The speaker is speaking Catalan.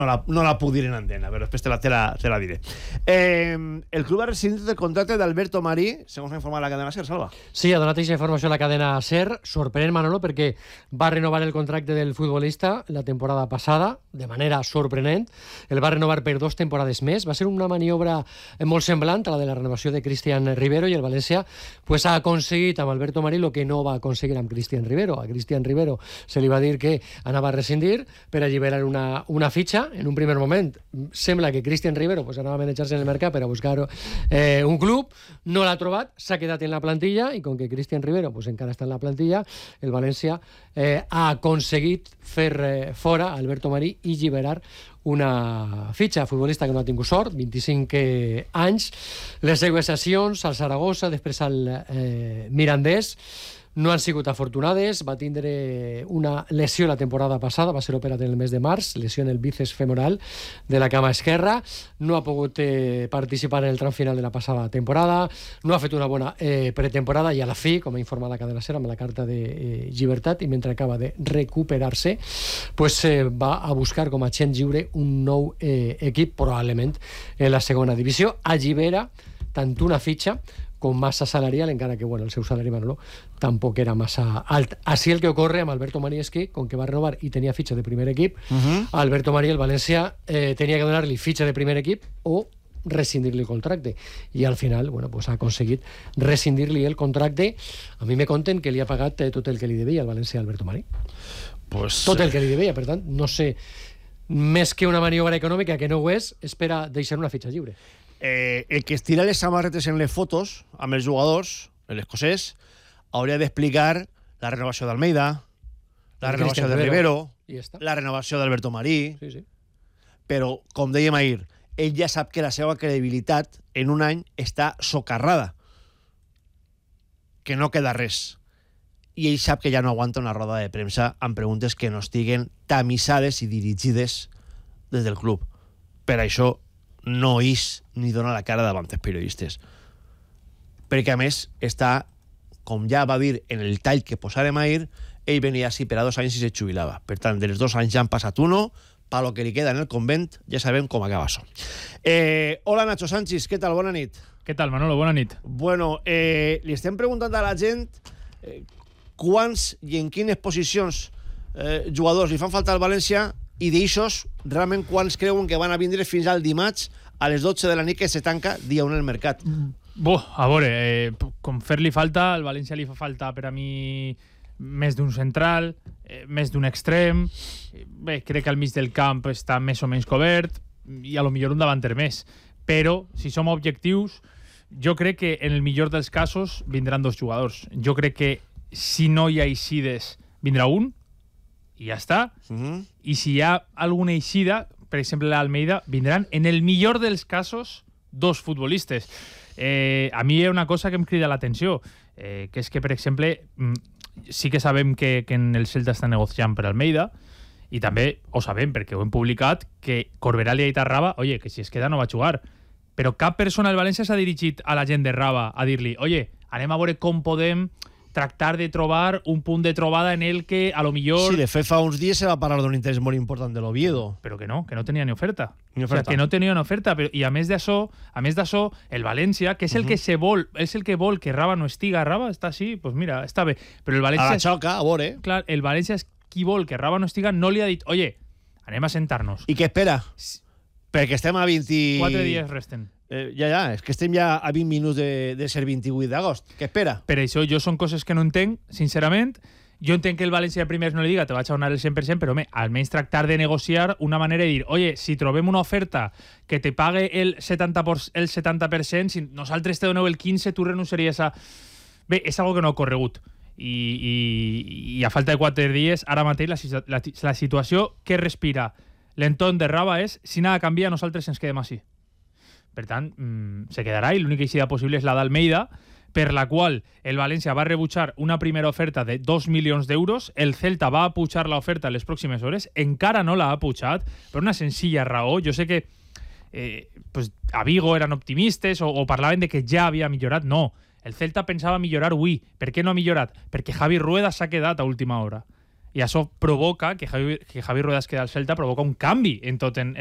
No la puc dir en antena, però després te la diré. El club ha rescindit el contracte d'Alberto Marí, segons ha informat la cadena SER, Salva. Sí, ha donat aquesta informació a la cadena SER. Sorprenent, Manolo, perquè va renovar el contracte del futbolista la temporada passada, de manera sorprenent. El va renovar per 2 temporades més. Va ser una maniobra molt semblant a la de la renovació de Cristian Rivero, i el València pues, ha aconseguit amb Alberto Marí el que no va aconseguir amb Cristian Rivero. A Cristian Rivero se li va dir que anava a rescindir per alliberar una fitxa. En un primer moment sembla que Cristian Rivero pues, anava a manejar-se en el mercat per a buscar un club, no l'ha trobat, s'ha quedat en la plantilla, i com que Cristian Rivero pues, encara està en la plantilla, el València ha aconseguit fer fora Alberto Marí i alliberar una fitxa. Futbolista que no ha tingut sort, 25 anys, les seues sessions al Saragossa, després al Mirandés, no han sigut afortunades. Va tindre una lesió la temporada passada, va ser operat en el mes de març, lesió en el bíceps femoral de la cama esquerra, no ha pogut participar en el tram final de la passada temporada, no ha fet una bona pretemporada, i a la fi, com ha informat la cadena SER amb la carta de llibertat, i mentre acaba de recuperar-se pues, va a buscar com a agent lliure un nou equip, probablement en la segona divisió. Allibera tant una fitxa con massa salarial, encara que bueno, el seu salari, Manolo, tampoc era massa alt. Així el que ocorre amb Alberto Marí és que, com que va renovar i tenia fitxa de primer equip, a Alberto Marí el València tenia que donar-li fitxa de primer equip o rescindir-li el contracte, i al final bueno, pues ha aconseguit rescindir-li el contracte. A mi me conten que li ha pagat tot el que li devia al València Alberto Marí, pues, tot el que li devia. Per tant, no sé, més que una maniobra econòmica, que no ho és per a deixar una fitxa lliure. El que estira les samarretes en les fotos amb els jugadors, l'escocès, hauria d'explicar la renovació d'Almeida, la renovació de Rivero, la renovació d'Alberto Marí. Sí, sí. Però, com dèiem ahir, ell ja sap que la seva credibilitat en un any està socarrada, que no queda res. I ell sap que ja no aguanta una roda de premsa amb preguntes que no estiguen tamisades i dirigides des del club. Per això no és ni dona la cara davant els periodistes, perquè a més està, com ja va dir en el tall que posarem ahir, ell venia així per a 2 anys i se jubilava. Per tant, dels 2 anys ja han passat 1, per lo que li queda en el convent ja sabem com acaba això. Hola Nacho Sánchez, què tal? Bona nit. Què tal, Manolo? Bona nit. Bueno, li estem preguntant a la gent quants i en quines posicions jugadors li fan falta al València, i d'aixòs, realment, quants creuen que van a vindre fins al dimarts a les 12 de la nit, que se tanca dia 1 el mercat? A veure, com fer-li falta, al València li fa falta per a mi més d'un central, més d'un extrem. Bé, crec que al mig del camp està més o menys cobert, i a lo millor un davanter més. Però, si som objectius, jo crec que en el millor dels casos vindran 2 jugadors. Jo crec que si no hi ha eixides, vindrà un, i ja està. I si hi ha alguna eixida, per exemple l'Almeida, vindran en el millor dels casos 2 futbolistes. A mi hi ha una cosa que em crida l'atenció, que és que, per exemple, sí que sabem que en el Celta està negociant per Almeida, i també ho sabem perquè ho hem publicat, que Corberà li ha dit a Raba, oye, que si es queda no va a jugar. Però cap persona del València s'ha dirigit a la gent de Raba a dir-li, oye, anem a veure com podem tractar de trobar un punt de trobada en el que a lo millor... Sí, de fet fa uns dies se va parlar d'un interès molt important de l'Oviedo. Però que no tenia ni oferta. O sea, que no tenia ni oferta. Però, i a més d'això, el València, que és el que és el que vol que Raba no estiga. Raba està així, doncs mira, està bé. Però el València... A la xoca, a veure. Clar, el València és qui vol que Raba no estiga, no li ha dit, oye, anem a sentar-nos. I què espera? Perquè estem a 20... 4 dies resten. Ja, és que estem ja a 20 minuts de ser 28 d'agost. Què espera? Per això jo són coses que no entenc, sincerament. Jo entenc que el València primers no li diga te vaig a donar el 100%, però home, almenys tractar de negociar una manera de dir, oye, si trobem una oferta que te pague el 70%, si nosaltres te doneu el 15%, tu renunciaries a... Bé, és algo que no ha ocorregut. I a falta de 4 dies, ara mateix la situació que respira l'entorn de Raba és, si nada canvia, nosaltres ens quedem així. Per tant, se quedarà, i l'única eixida possible és la d'Almeida, per la qual el València va rebutjar una primera oferta de 2 milions d'euros. El Celta va pujar l'oferta en les pròximes hores, encara no l'ha pujat, per una senzilla raó. Jo sé que a Vigo eren optimistes o parlaven de que ja havia millorat. No, el Celta pensava millorar avui. Per què no ha millorat? Perquè Javi Rueda s'ha quedat a última hora. i això provoca que Javi Rueda es queda al Celta, provoca un canvi en tot en